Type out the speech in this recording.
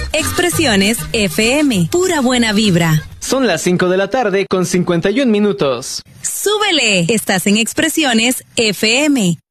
Expresiones FM, pura buena vibra. Son las 5 de la tarde con 51 minutos. ¡Súbele! Estás en Expresiones FM.